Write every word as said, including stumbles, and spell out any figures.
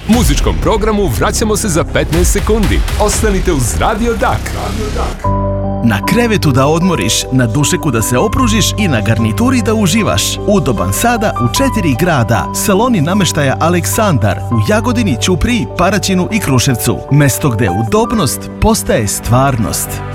Muzičkom programu vraćamo se za petnaest sekundi. Ostanite uz Radio Dak. Radio Dak. Na krevetu da odmoriš, na dušeku da se opružiš i na garnituri da uživaš. Udoban sada u četiri grada. Saloni namještaja Aleksandar u Jagodini, Ćupriji, Paraćinu i Kruševcu. Mesto gdje udobnost postaje stvarnost.